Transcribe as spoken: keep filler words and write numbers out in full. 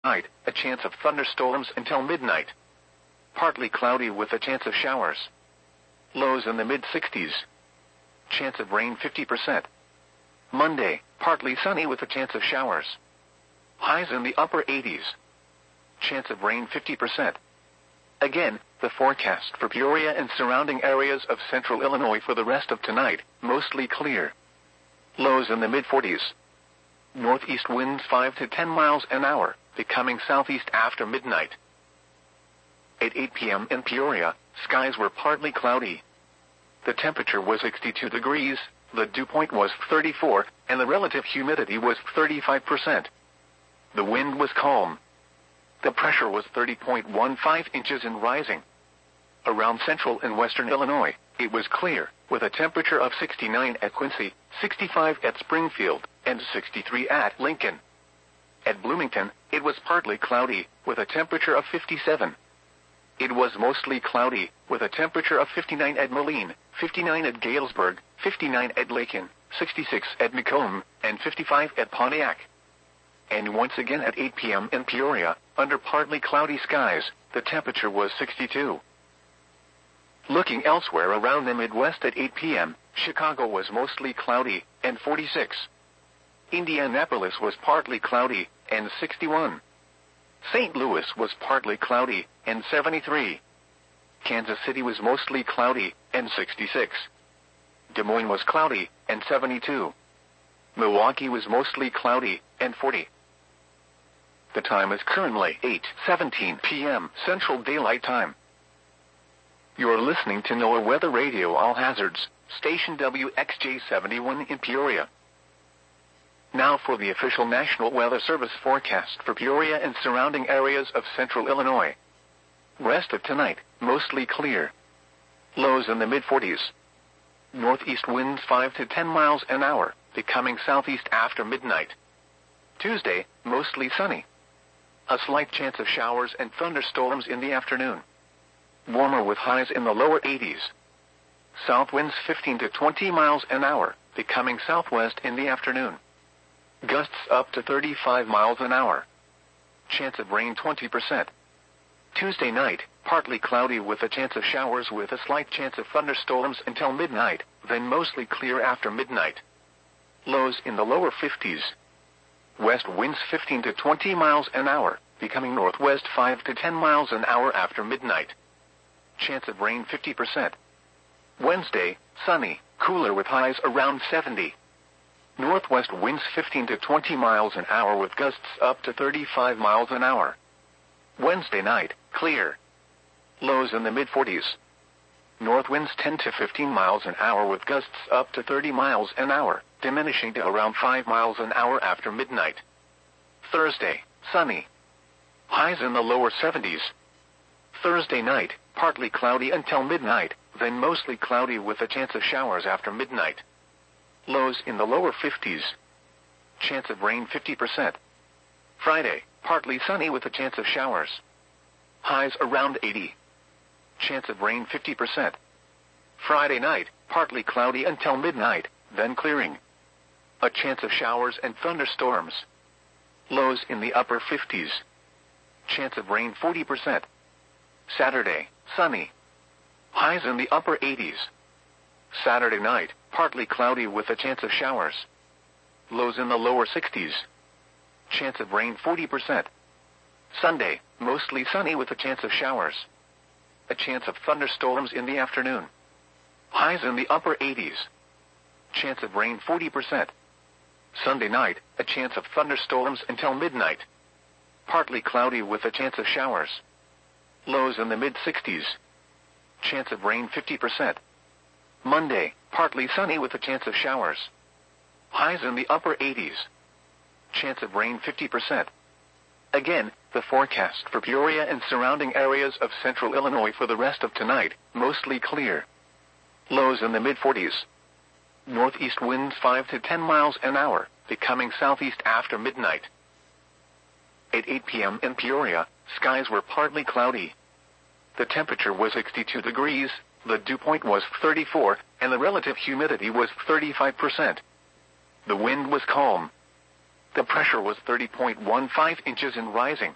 Night, a chance of thunderstorms until midnight. Partly cloudy with a chance of showers. Lows in the mid sixties. Chance of rain fifty percent. Monday, partly sunny with a chance of showers. Highs in the upper eighties. Chance of rain fifty percent. Again, the forecast for Peoria and surrounding areas of central Illinois for the rest of tonight, mostly clear. Lows in the mid forties. Northeast winds five to ten miles an hour, becoming southeast after midnight. At eight p.m. in Peoria, skies were partly cloudy. The temperature was sixty-two degrees, the dew point was thirty-four, and the relative humidity was thirty-five percent. The wind was calm. The pressure was thirty point one five inches and rising. Around central and western Illinois, it was clear, with a temperature of sixty-nine at Quincy, sixty-five at Springfield, and sixty-three at Lincoln. At Bloomington, it was partly cloudy, with a temperature of fifty-seven. It was mostly cloudy, with a temperature of fifty-nine at Moline, fifty-nine at Galesburg, fifty-nine at Lakin, sixty-six at Macomb, and fifty-five at Pontiac. And once again at eight p.m. in Peoria, under partly cloudy skies, the temperature was sixty-two. Looking elsewhere around the Midwest at eight p.m., Chicago was mostly cloudy, and forty-six. Indianapolis was partly cloudy, and sixty-one. Saint Louis was partly cloudy, and seventy-three. Kansas City was mostly cloudy, and sixty-six. Des Moines was cloudy, and seventy-two. Milwaukee was mostly cloudy, and forty. The time is currently eight seventeen p.m. Central Daylight Time. You're listening to NOAA Weather Radio All Hazards, station W X J seventy-one in Peoria. Now for the official National Weather Service forecast for Peoria and surrounding areas of central Illinois. Rest of tonight, mostly clear. Lows in the mid forties. Northeast winds five to ten miles an hour, becoming southeast after midnight. Tuesday, mostly sunny. A slight chance of showers and thunderstorms in the afternoon. Warmer with highs in the lower eighties. South winds fifteen to twenty miles an hour, becoming southwest in the afternoon. Gusts up to thirty-five miles an hour. Chance of rain twenty percent. Tuesday night, partly cloudy with a chance of showers with a slight chance of thunderstorms until midnight, then mostly clear after midnight. Lows in the lower fifties. West winds fifteen to twenty miles an hour, becoming northwest five to ten miles an hour after midnight. Chance of rain fifty percent. Wednesday, sunny, cooler with highs around seventy. Northwest winds fifteen to twenty miles an hour with gusts up to thirty-five miles an hour. Wednesday night, clear. Lows in the mid forties. North winds ten to fifteen miles an hour with gusts up to thirty miles an hour, diminishing to around five miles an hour after midnight. Thursday, sunny. Highs in the lower seventies. Thursday night, partly cloudy until midnight, then mostly cloudy with a chance of showers after midnight. Lows in the lower fifties. Chance of rain fifty percent. Friday, partly sunny with a chance of showers. Highs around eighty. Chance of rain fifty percent. Friday night, partly cloudy until midnight, then clearing. A chance of showers and thunderstorms. Lows in the upper fifties. Chance of rain forty percent. Saturday, sunny. Highs in the upper eighties. Saturday night, partly cloudy with a chance of showers. Lows in the lower sixties. Chance of rain forty percent. Sunday, mostly sunny with a chance of showers. A chance of thunderstorms in the afternoon. Highs in the upper eighties. Chance of rain forty percent. Sunday night, a chance of thunderstorms until midnight. Partly cloudy with a chance of showers. Lows in the mid sixties. Chance of rain fifty percent. Monday, partly sunny with a chance of showers. Highs in the upper eighties. Chance of rain fifty percent. Again, the forecast for Peoria and surrounding areas of central Illinois for the rest of tonight, mostly clear. Lows in the mid forties. Northeast winds five to ten miles an hour, becoming southeast after midnight. At eight p.m. in Peoria, skies were partly cloudy. The temperature was sixty-two degrees, the dew point was thirty-four, and the relative humidity was thirty-five percent. The wind was calm. The pressure was thirty point one five inches and rising.